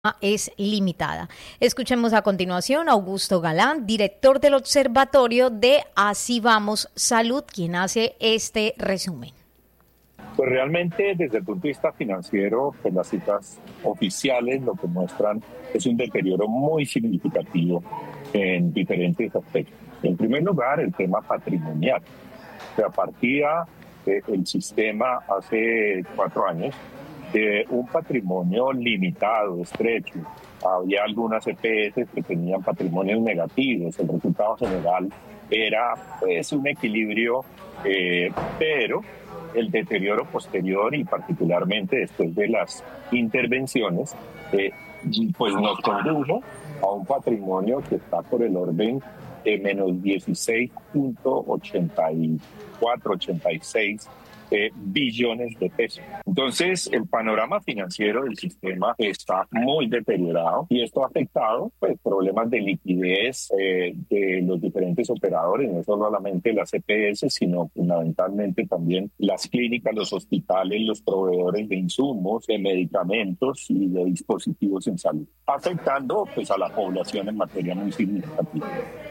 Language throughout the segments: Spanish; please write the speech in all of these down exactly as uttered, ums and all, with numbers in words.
es limitada. Escuchemos a continuación a Augusto Galán, director del Observatorio de Así Vamos Salud, quien hace este resumen. Pues realmente desde el punto de vista financiero, pues las cifras oficiales lo que muestran es un deterioro muy significativo en diferentes aspectos. En primer lugar, el tema patrimonial. O sea, partía eh, el sistema hace cuatro años de un patrimonio limitado, estrecho. Había algunas E P S que tenían patrimonios negativos. El resultado general era pues un equilibrio, eh, pero el deterioro posterior y particularmente después de las intervenciones, eh, pues nos condujo a un patrimonio que está por el orden de menos dieciséis punto ochenta y cuatro, ochenta y seis Eh, billones de pesos. Entonces, el panorama financiero del sistema está muy deteriorado y esto ha afectado pues, problemas de liquidez eh, de los diferentes operadores, no solamente las E P S, sino fundamentalmente también las clínicas, los hospitales, los proveedores de insumos, de medicamentos y de dispositivos en salud, afectando pues, a la población en materia muy significativa.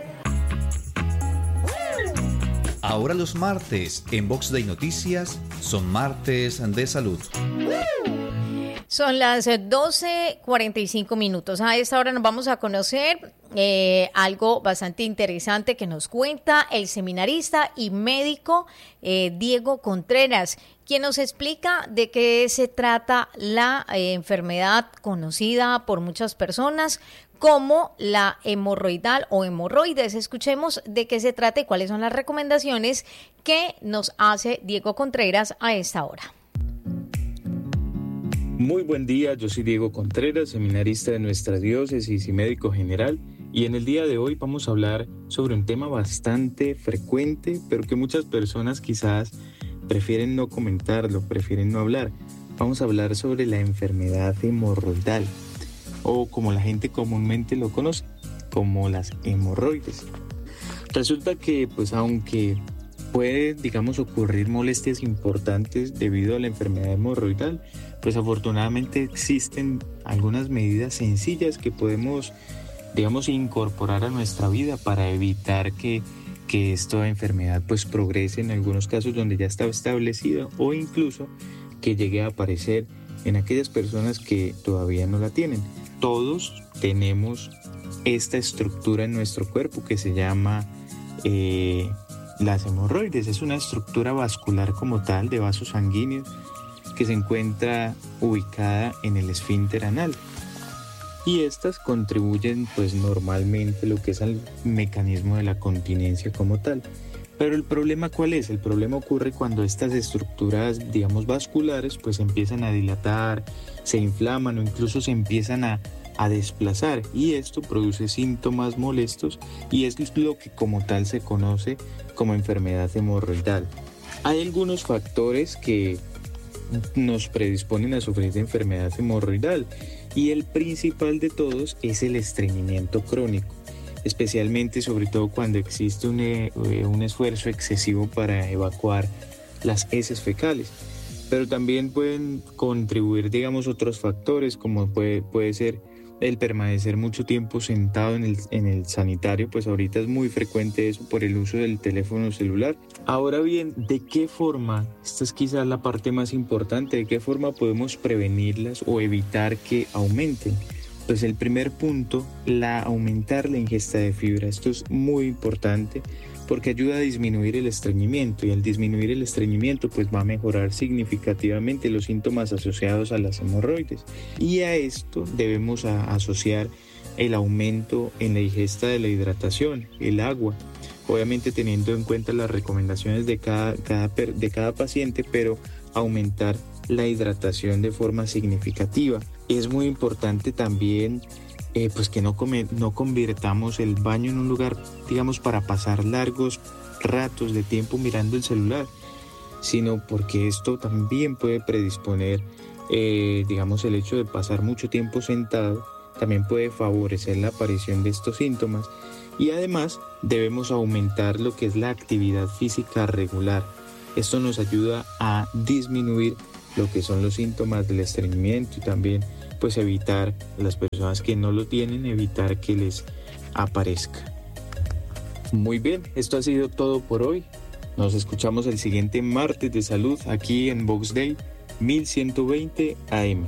Ahora los martes en Vox Day Noticias son martes de salud. Son las doce cuarenta y cinco minutos. A esta hora nos vamos a conocer eh, algo bastante interesante que nos cuenta el seminarista y médico eh, Diego Contreras, quien nos explica de qué se trata la eh, enfermedad conocida por muchas personas como la hemorroidal o hemorroides. Escuchemos de qué se trata y cuáles son las recomendaciones que nos hace Diego Contreras a esta hora. Muy buen día, yo soy Diego Contreras, seminarista de nuestra diócesis y médico general, y en el día de hoy vamos a hablar sobre un tema bastante frecuente, pero que muchas personas quizás prefieren no comentarlo, prefieren no hablar. Vamos a hablar sobre la enfermedad hemorroidal, o como la gente comúnmente lo conoce, como las hemorroides. Resulta que, pues aunque puede, digamos, ocurrir molestias importantes debido a la enfermedad hemorroidal, pues afortunadamente existen algunas medidas sencillas que podemos, digamos, incorporar a nuestra vida para evitar que, que esta enfermedad pues progrese en algunos casos donde ya está establecida o incluso que llegue a aparecer en aquellas personas que todavía no la tienen. Todos tenemos esta estructura en nuestro cuerpo que se llama eh, las hemorroides. Es una estructura vascular como tal de vasos sanguíneos que se encuentra ubicada en el esfínter anal. Y estas contribuyen pues normalmente lo que es al mecanismo de la continencia como tal. Pero el problema ¿cuál es? El problema ocurre cuando estas estructuras, digamos, vasculares, pues empiezan a dilatar, se inflaman o incluso se empiezan a, a desplazar. Y esto produce síntomas molestos y es lo que como tal se conoce como enfermedad hemorroidal. Hay algunos factores que nos predisponen a sufrir de enfermedad hemorroidal y el principal de todos es el estreñimiento crónico, especialmente sobre todo cuando existe un, eh, un esfuerzo excesivo para evacuar las heces fecales. Pero también pueden contribuir, digamos, otros factores como puede, puede ser el permanecer mucho tiempo sentado en el, en el sanitario, pues ahorita es muy frecuente eso por el uso del teléfono celular. Ahora bien, ¿de qué forma? Esta es quizás la parte más importante, ¿de qué forma podemos prevenirlas o evitar que aumenten? Pues el primer punto, la aumentar la ingesta de fibra. Esto es muy importante porque ayuda a disminuir el estreñimiento y al disminuir el estreñimiento pues va a mejorar significativamente los síntomas asociados a las hemorroides. Y a esto debemos a asociar el aumento en la ingesta de la hidratación, el agua. Obviamente teniendo en cuenta las recomendaciones de cada, cada, de cada paciente, pero aumentar la hidratación de forma significativa. Es muy importante también eh, pues que no, come, no convirtamos el baño en un lugar, digamos, para pasar largos ratos de tiempo mirando el celular, sino porque esto también puede predisponer, eh, digamos, el hecho de pasar mucho tiempo sentado, también puede favorecer la aparición de estos síntomas. Y además debemos aumentar lo que es la actividad física regular. Esto nos ayuda a disminuir lo que son los síntomas del estreñimiento y también pues evitar, las personas que no lo tienen, evitar que les aparezca. Muy bien, esto ha sido todo por hoy. Nos escuchamos el siguiente martes de salud aquí en Vox Day mil ciento veinte A M.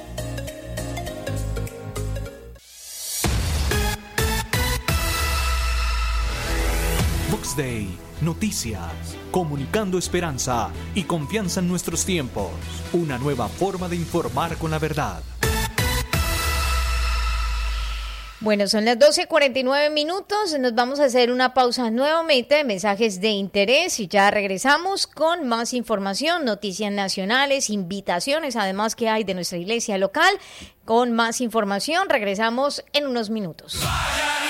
Vox Day, noticias, comunicando esperanza y confianza en nuestros tiempos. Una nueva forma de informar con la verdad. Bueno, son las doce cuarenta y nueve minutos, nos vamos a hacer una pausa nuevamente de mensajes de interés y ya regresamos con más información, noticias nacionales, invitaciones además que hay de nuestra iglesia local, con más información, regresamos en unos minutos.